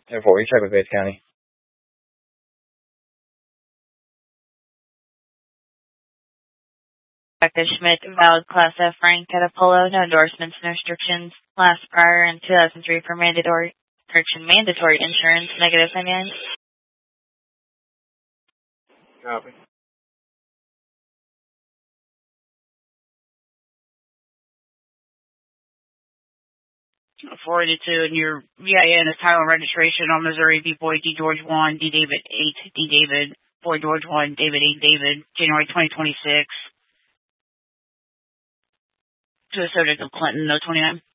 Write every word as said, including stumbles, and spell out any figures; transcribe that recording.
ten four, you check with Bates County. Becca Schmidt, valid Class F rank at Apollo, no endorsements, no restrictions. Last prior in two thousand three for mandatory, correction, mandatory insurance, negative finance. Copy. four eighty-two, and your V I N is title and registration on Missouri V. Boyd D. George one, D. David eight, D. David, Boyd George one, David eight, David, January twenty twenty-six. To the subject of Clinton, no twenty-nine.